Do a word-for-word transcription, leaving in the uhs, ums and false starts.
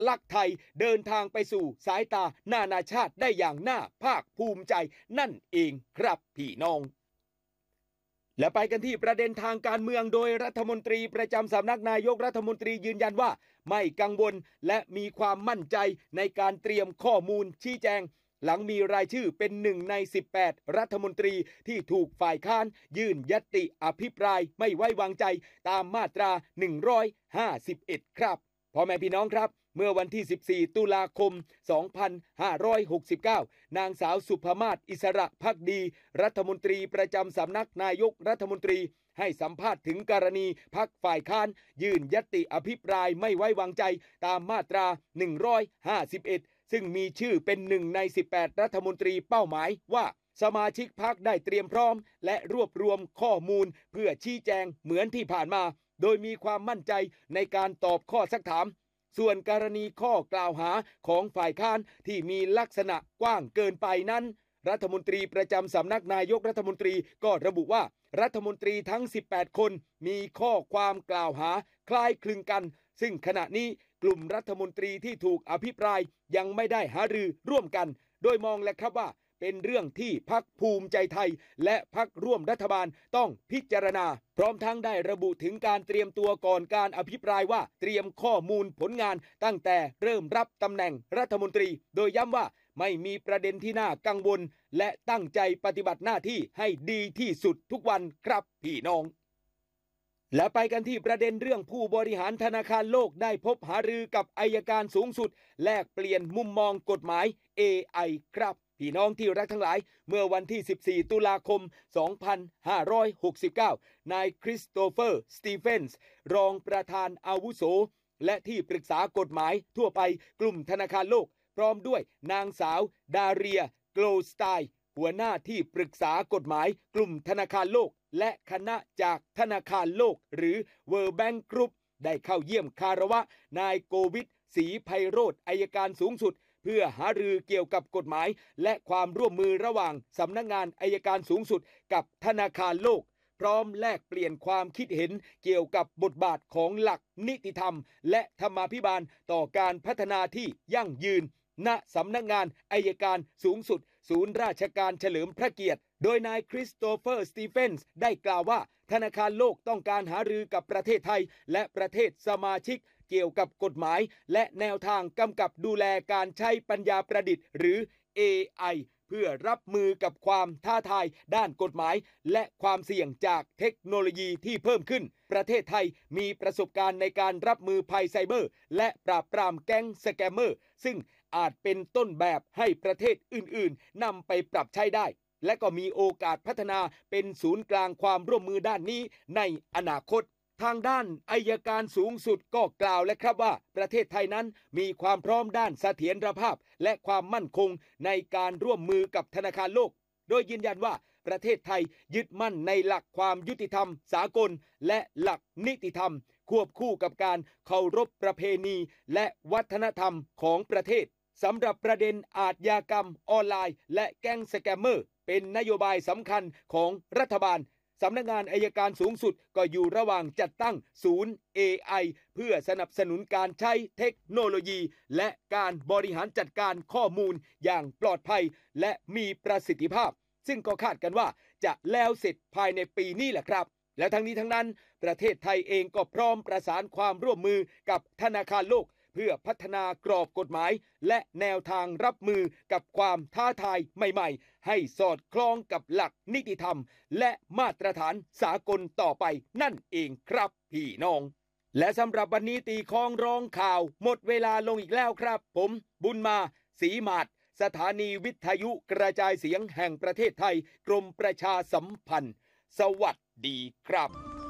ลักษณ์ไทยเดินทางไปสู่สายตานานาชาติได้อย่างน่าภาคภูมิใจนั่นเองครับพี่น้องและไปกันที่ประเด็นทางการเมืองโดยรัฐมนตรีประจำสำนักนายกรัฐมนตรียืนยันว่าไม่กังวลและมีความมั่นใจในการเตรียมข้อมูลชี้แจงหลังมีรายชื่อเป็นหนึ่งในสิบแปดรัฐมนตรีที่ถูกฝ่ายค้านยื่นญัตติอภิปรายไม่ไว้วางใจตามมาตราหนึ่งร้อยห้าสิบเอ็ดครับพ่อแม่พี่น้องครับเมื่อวันที่สิบสี่ตุลาคมสองพันห้าร้อยหกสิบเก้านางสาวสุภมาศอิสระภักดีรัฐมนตรีประจำสำนักนายกรัฐมนตรีให้สัมภาษณ์ถึงกรณีพรรคฝ่ายค้านยื่นญัตติอภิปรายไม่ไว้วางใจตามมาตราหนึ่งร้อยห้าสิบเอ็ดซึ่งมีชื่อเป็นหนึ่งในสิบแปดรัฐมนตรีเป้าหมายว่าสมาชิกพรรคได้เตรียมพร้อมและรวบรวมข้อมูลเพื่อชี้แจงเหมือนที่ผ่านมาโดยมีความมั่นใจในการตอบข้อซักถามส่วนกรณีข้อกล่าวหาของฝ่ายค้านที่มีลักษณะกว้างเกินไปนั้นรัฐมนตรีประจำสำนักนายกรัฐมนตรีก็ระบุว่ารัฐมนตรีทั้งสิบแปดคนมีข้อความกล่าวหาคล้ายคลึงกันซึ่งขณะนี้กลุ่มรัฐมนตรีที่ถูกอภิปรายยังไม่ได้หารือร่วมกันโดยมองและครับว่าเป็นเรื่องที่พรรคภูมิใจไทยและพรรคร่วมรัฐบาลต้องพิจารณาพร้อมทั้งได้ระบุถึงการเตรียมตัวก่อนการอภิปรายว่าเตรียมข้อมูลผลงานตั้งแต่เริ่มรับตำแหน่งรัฐมนตรีโดยย้ำว่าไม่มีประเด็นที่น่ากังวลและตั้งใจปฏิบัติหน้าที่ให้ดีที่สุดทุกวันครับพี่น้องและไปกันที่ประเด็นเรื่องผู้บริหารธนาคารโลกได้พบหารือกับอัยการสูงสุดแลกเปลี่ยนมุมมองกฎหมาย เอ ไอ ครับพี่น้องที่รักทั้งหลายเมื่อวันที่สิบสี่ตุลาคมสองพันห้าร้อยหกสิบเก้านายคริสโตเฟอร์สตีเฟนส์รองประธานอาวุโสและที่ปรึกษากฎหมายทั่วไปกลุ่มธนาคารโลกพร้อมด้วยนางสาวดาเรียโกลสไตน์หัวหน้าที่ปรึกษากฎหมายกลุ่มธนาคารโลกและคณะจากธนาคารโลกหรือ World Bank Group ได้เข้าเยี่ยมคารวะนายโกวิทศรีไพโรจน์อัยการสูงสุดเพื่อหารือเกี่ยวกับกฎหมายและความร่วมมือระหว่างสำนักงานอัยการสูงสุดกับธนาคารโลกพร้อมแลกเปลี่ยนความคิดเห็นเกี่ยวกับบทบาทของหลักนิติธรรมและธรรมาภิบาลต่อการพัฒนาที่ยั่งยืนณสำนักงานอัยการสูงสุดศูนย์ราชการเฉลิมพระเกียรติโดยนายคริสโตเฟอร์สตีเฟนส์ได้กล่าวว่าธนาคารโลกต้องการหารือกับประเทศไทยและประเทศสมาชิกเกี่ยวกับกฎหมายและแนวทางกำกับดูแลการใช้ปัญญาประดิษฐ์หรือ เอ ไอ เพื่อรับมือกับความท้าทายด้านกฎหมายและความเสี่ยงจากเทคโนโลยีที่เพิ่มขึ้นประเทศไทยมีประสบการณ์ในการรับมือภัยไซเบอร์และปราบปรามแก๊งสแกมเมอร์ซึ่งอาจเป็นต้นแบบให้ประเทศอื่นๆนำไปปรับใช้ได้และก็มีโอกาสพัฒนาเป็นศูนย์กลางความร่วมมือด้านนี้ในอนาคตทางด้านอัยการสูงสุดก็กล่าวและครับว่าประเทศไทยนั้นมีความพร้อมด้านเสถียรภาพและความมั่นคงในการร่วมมือกับธนาคารโลกโดยยืนยันว่าประเทศไทยยึดมั่นในหลักความยุติธรรมสากลและหลักนิติธรรมควบคู่กับการเคารพประเพณีและวัฒนธรรมของประเทศสำหรับประเด็นอาชญากรรมออนไลน์และแก๊งสแกมเมอร์เป็นนโยบายสำคัญของรัฐบาลสำนักงานอัยการสูงสุดก็อยู่ระหว่างจัดตั้งศูนย์ เอ ไอ เพื่อสนับสนุนการใช้เทคโนโลยีและการบริหารจัดการข้อมูลอย่างปลอดภัยและมีประสิทธิภาพซึ่งก็คาดกันว่าจะแล้วเสร็จภายในปีนี้แหละครับและทั้งนี้ทั้งนั้นประเทศไทยเองก็พร้อมประสานความร่วมมือกับธนาคารโลกเพื่อพัฒนากรอบกฎหมายและแนวทางรับมือกับความท้าทายใหม่ๆให้สอดคล้องกับหลักนิติธรรมและมาตรฐานสากลต่อไปนั่นเองครับพี่น้องและสำหรับวันนี้ตีคล้องร้องข่าวหมดเวลาลงอีกแล้วครับผมบุญมาศรีมาศสถานีวิทยุกระจายเสียงแห่งประเทศไทยกรมประชาสัมพันธ์สวัสดีครับ